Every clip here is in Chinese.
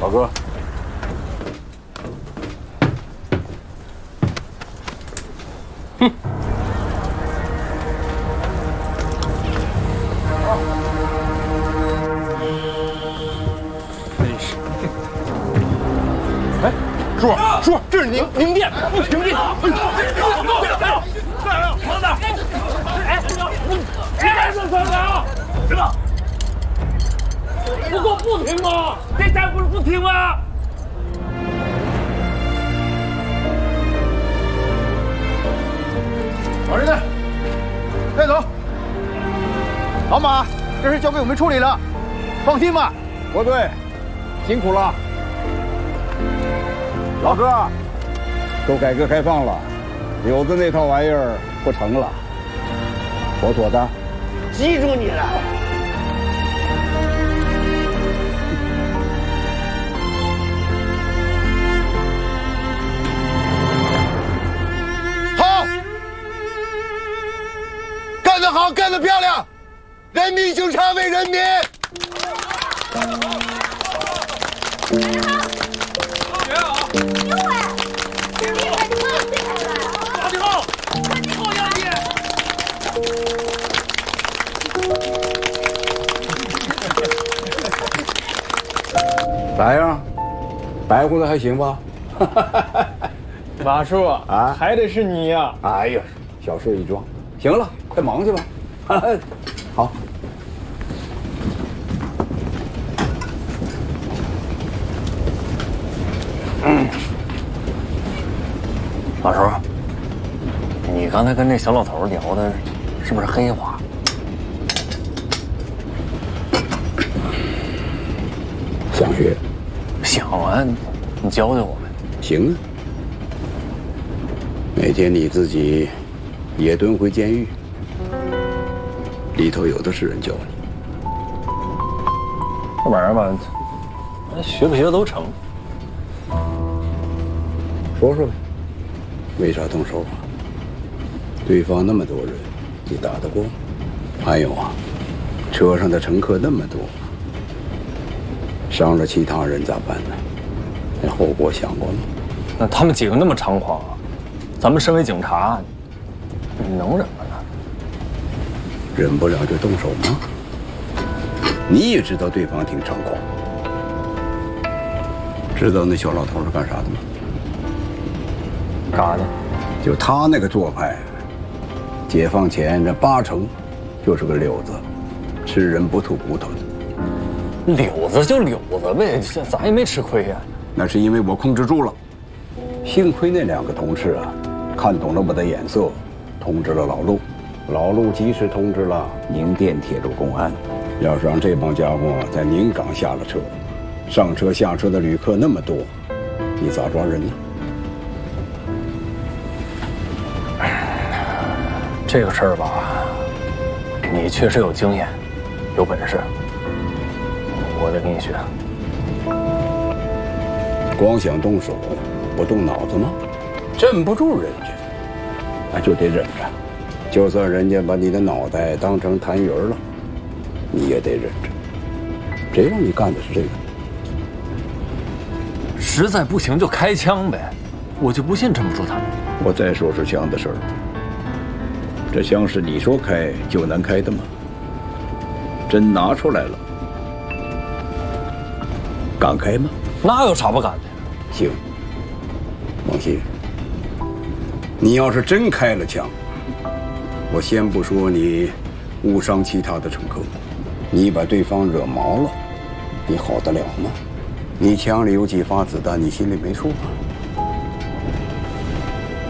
老哥。哼。真是。哎，叔，这是宁店，不停地。快了，王子！哎，别干这算了，知道？不够不停吗？这站不是不停吗？老人呢？带走。老马，这事交给我们处理了，放心吧。 国队，辛苦了。老哥，都改革开放了，柳子那套玩意儿不成了，妥妥的。 记住你了。 好，干得好，干得漂亮！人民警察为人民。 咋样？白活的还行吧？ 马叔啊，还得是你呀！ 哎呀，小事一桩。行了，快忙去吧。好。 马叔，你刚才跟这小老头聊的，是不是黑话？ 想学？ 想啊，你教教我们。 行啊。哪天你自己也蹲回监狱，里头有的是人教你。 这玩意儿吧，学不学都成。 说说呗，为啥动手啊？对方那么多人，你打得过？还有啊，车上的乘客那么多，伤了其他人咋办呢？那后果想过吗？ 那他们几个那么猖狂啊，咱们身为警察，能忍吗呢？ 忍不了就动手吗？你也知道对方挺猖狂，知道那小老头是干啥的吗？ 干啥的？ 就他那个做派，解放前这80%就是个柳子，吃人不吐骨头的。 柳子就柳子呗，咱也没吃亏呀。 那是因为我控制住了，幸亏那2个同事啊，看懂了我的眼色，通知了老陆，老陆及时通知了宁店铁路公安。要是让这帮家伙在宁港下了车，上车下车的旅客那么多，你咋抓人呢？ 这个事儿吧，你确实有经验，有本事，我得跟你学。 光想动手，不动脑子吗？镇不住人家，那就得忍着。就算人家把你的脑袋当成痰盂了，你也得忍着。谁让你干的是这个？ 实在不行就开枪呗，我就不信镇不住他们。 我再说说枪的事儿。这枪是你说开就能开的吗？真拿出来了，敢开吗？ 那有啥不敢的？ 行，王鑫，你要是真开了枪，我先不说你误伤其他的乘客，你把对方惹毛了，你好得了吗？你枪里有几发子弹，你心里没数吗？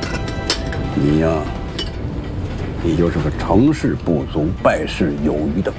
你呀，你就是个成事不足败事有余的